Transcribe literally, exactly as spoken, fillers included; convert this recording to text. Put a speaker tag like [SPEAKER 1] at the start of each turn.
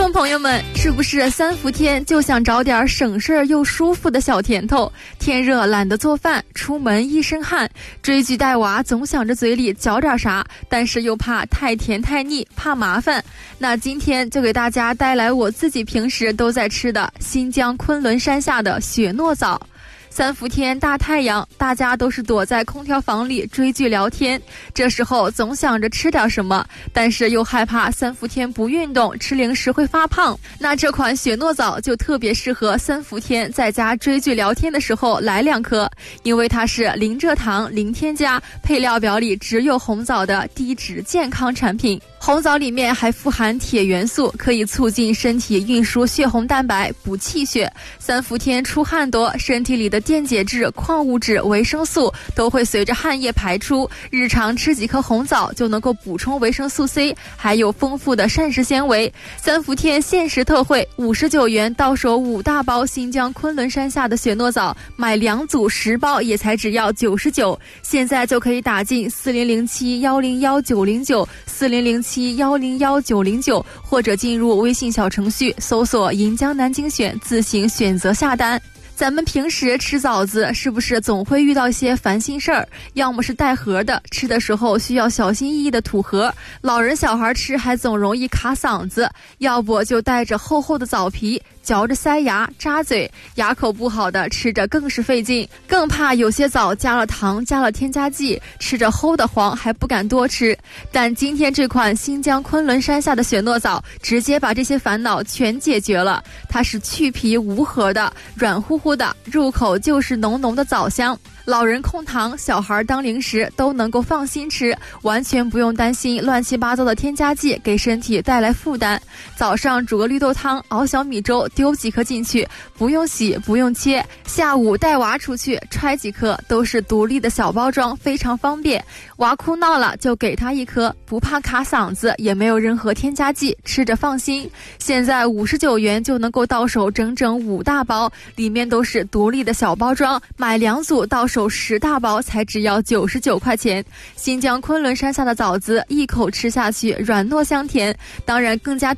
[SPEAKER 1] 众朋友们，是不是三伏天就想找点省事儿又舒服的小甜头？天热懒得做饭，出门一身汗，追剧带娃总想着嘴里嚼点啥，但是又怕太甜太腻，怕麻烦。那今天就给大家带来我自己平时都在吃的新疆昆仑山下的雪糯枣。三伏天大太阳，大家都是躲在空调房里追剧聊天，这时候总想着吃点什么，但是又害怕三伏天不运动吃零食会发胖。那这款雪糯枣就特别适合三伏天在家追剧聊天的时候来两颗，因为它是零蔗糖零添加，配料表里只有红枣的低脂健康产品。红枣里面还富含铁元素，可以促进身体运输血红蛋白，补气血。三伏天出汗多，身体里的电解质、矿物质、维生素都会随着汗液排出，日常吃几颗红枣就能够补充维生素 C， 还有丰富的膳食纤维。三伏天限时特惠，五十九元到手五大包新疆昆仑山下的雪糯枣，买两组十包也才只要九十九。现在就可以打进四零零七幺零幺九零九四零零七幺零幺九零九，或者进入微信小程序搜索银江南京选，自行选择下单。咱们平时吃枣子是不是总会遇到一些烦心事儿？要么是带核的，吃的时候需要小心翼翼的吐核，老人小孩吃还总容易卡嗓子；要不就带着厚厚的枣皮，嚼着塞牙扎嘴，牙口不好的吃着更是费劲。更怕有些枣加了糖加了添加剂，吃着齁得慌还不敢多吃。但今天这款新疆昆仑山下的雪糯枣直接把这些烦恼全解决了。它是去皮无核的，软乎乎的，入口就是浓浓的枣香。老人控糖，小孩当零食都能够放心吃，完全不用担心乱七八糟的添加剂给身体带来负担。早上煮个绿豆汤，熬小米粥，丢几颗进去，不用洗不用切。下午带娃出去，揣几颗，都是独立的小包装，非常方便。娃哭闹了就给他一颗，不怕卡嗓子，也没有任何添加剂，吃着放心。现在五十九元就能够到手整整五大包，里面都是独立的小包装，买两组到手十大包才只要九十九块钱。新疆昆仑山下的枣子一口吃下去软糯香甜，当然更加